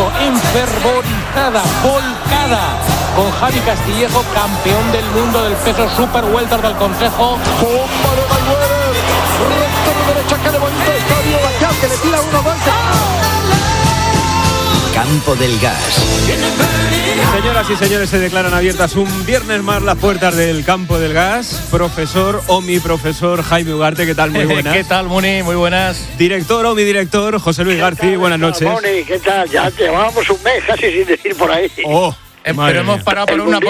México, enfervorizada, volcada, con Javi Castillejo, campeón del mundo del peso super welter del Consejo. Bomba de Mayweather, recto de derecha que levanta Estadio Bacán, que le tira 1-2. Campo del Gas. Señoras y señores, se declaran abiertas un viernes más las puertas del Campo del Gas. Profesor o mi profesor Jaime Ugarte, ¿qué tal? Muy buenas. ¿Qué tal, Muni? Muy buenas. Director o mi director José Luis García, buenas noches. Moni, ¿qué tal? Ya llevábamos un mes casi sin decir por ahí. Oh, Pero hemos parado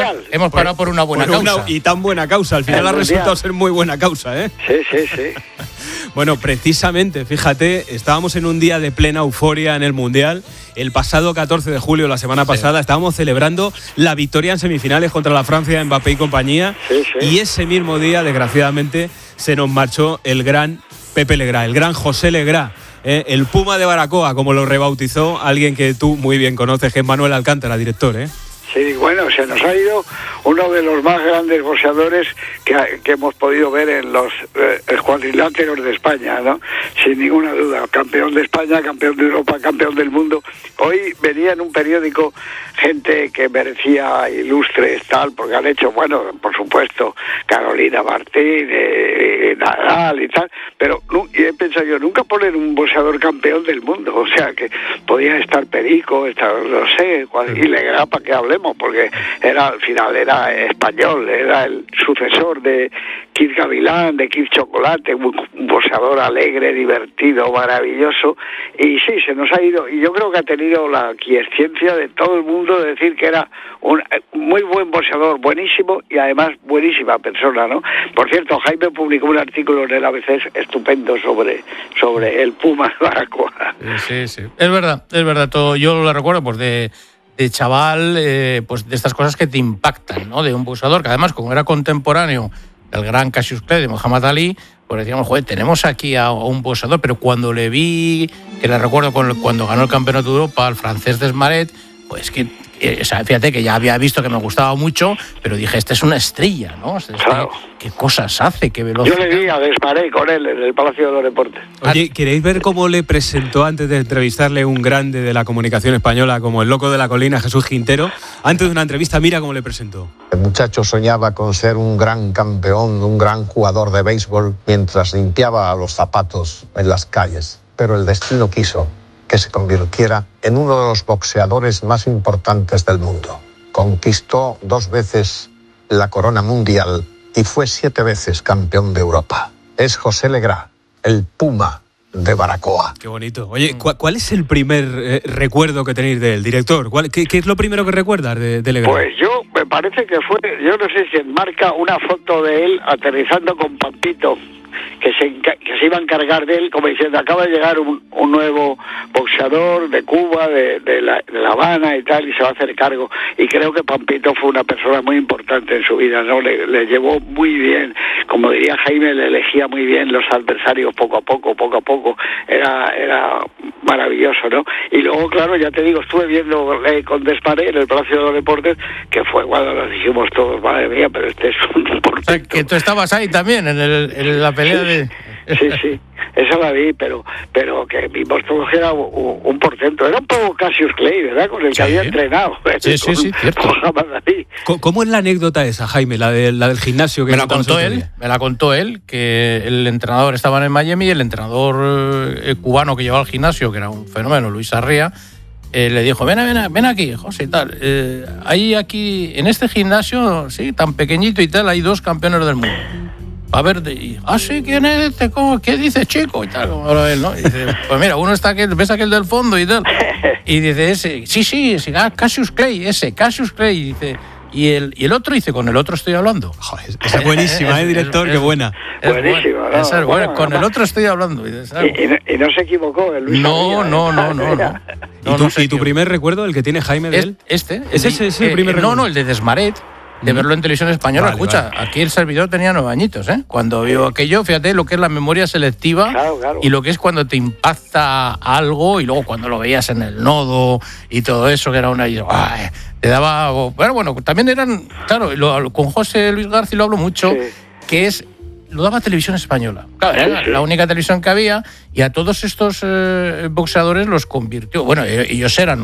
por una buena causa. Y tan buena causa, al final ha resultado ser muy buena causa, ¿eh? Sí. Bueno, precisamente, fíjate, estábamos en un día de plena euforia en el Mundial. El pasado 14 de julio, la semana pasada, estábamos celebrando la victoria en semifinales contra la Francia, Mbappé y compañía. Sí. Y ese mismo día, desgraciadamente, se nos marchó el gran Pepe Legrá, el gran José Legrá. El Puma de Baracoa, como lo rebautizó alguien que tú muy bien conoces, que es Manuel Alcántara, director, ¿eh? Sí, bueno, se nos ha ido uno de los más grandes boxeadores que hemos podido ver en los cuadriláteros de España, ¿no? Sin ninguna duda. Campeón de España, campeón de Europa, campeón del mundo. Hoy venía en un periódico gente que merecía ilustres, tal, porque han hecho, bueno, por supuesto, Carolina Martín, Nadal y tal, pero y he pensado yo, nunca poner un boxeador campeón del mundo, o sea, que podía estar Perico, no sé, y Legrá, para que hablemos, porque al final era español, era el sucesor de Kid Gavilán, de Kid Chocolate, un boxeador alegre, divertido, maravilloso, y sí, se nos ha ido, y yo creo que ha tenido la aquiescencia de todo el mundo de decir que era un muy buen boxeador, buenísimo, y además buenísima persona, ¿no? Por cierto, Jaime publicó un artículo en el ABC estupendo sobre el Puma de Baracoa. Sí. Es verdad, todo. Yo lo recuerdo pues de chaval, pues de estas cosas que te impactan, ¿no? De un boxeador que además, como era contemporáneo del gran Cassius Clay de Muhammad Ali, pues decíamos, joder, tenemos aquí a un boxeador, pero cuando le vi, que le recuerdo cuando ganó el Campeonato de Europa, al francés Desmaret, pues que fíjate que ya había visto que me gustaba mucho, pero dije, este es una estrella, ¿no? Claro. ¿Qué cosas hace? ¿Qué velocidad? Yo le vi a Desmaret con él en el Palacio de los Deportes. Oye, ¿queréis ver cómo le presentó antes de entrevistarle un grande de la comunicación española como el loco de la colina, Jesús Quintero? Antes de una entrevista, mira cómo le presentó. El muchacho soñaba con ser un gran campeón, un gran jugador de béisbol, mientras limpiaba los zapatos en las calles. Pero el destino quiso que se convirtiera en uno de los boxeadores más importantes del mundo. Conquistó 2 veces la corona mundial y fue 7 veces campeón de Europa. Es José Legrá, el Puma de Baracoa. Qué bonito. Oye, ¿cuál es el primer recuerdo que tenéis del director? ¿Qué es lo primero que recuerdas de Legrá? Pues me parece que fue, yo no sé si enmarca una foto de él aterrizando con Pampito, que se iba a encargar de él, como diciendo, acaba de llegar un nuevo boxeador de Cuba, de La Habana y tal, y se va a hacer cargo. Y creo que Pampito fue una persona muy importante en su vida, ¿no? Le llevó muy bien, como diría Jaime, le elegía muy bien los adversarios poco a poco. Era maravilloso, ¿no? Y luego, claro, ya te digo, estuve viendo con Desmaret en el Palacio de los Deportes, que fue cuando nos dijimos todos, madre mía, pero este es un portento. O sea, que tú estabas ahí también, en la pelea de... Sí, esa la vi, pero que vimos todos que era un portento. Era un poco Cassius Clay, ¿verdad? Con el que había entrenado. Sí, cierto. ¿Cómo es la anécdota esa, Jaime, la del gimnasio? Que me la contó él, que el entrenador estaba en Miami y el entrenador cubano que llevaba al gimnasio, que era un fenómeno, Luis Arría, le dijo, ven aquí, José, y tal. Hay aquí, en este gimnasio, sí, tan pequeñito y tal, hay 2 campeones del mundo. A ver, sí, ¿quién es este? ¿Qué dice, chico? Y tal, como él, ¿no? Y dice, pues mira, uno está aquel, ves aquel del fondo y tal. Y dice, ese, sí, Cassius Clay, Cassius Clay. Y dice, y el otro, dice, con el otro estoy hablando. Joder, esa es buenísima, director, qué buena. Buenísima, ¿no? Esa es buena, con el otro estoy hablando. Y no se equivocó, el Luis. No. ¿Y tu primer recuerdo, el que tiene Jaime de él? Ese es el primer recuerdo. No, el de Desmaret. De verlo en televisión española. Vale, escucha, vale. Aquí el servidor tenía 9 añitos, ¿eh? Cuando vio aquello, fíjate lo que es la memoria selectiva, claro. Y lo que es cuando te impacta algo y luego cuando lo veías en el nodo y todo eso, que era una... te daba... Bueno, también eran... Claro, con José Luis García lo hablo mucho, sí. Que es... Lo daba Televisión Española. Claro, era la única televisión que había y a todos estos boxeadores los convirtió... Bueno, ellos eran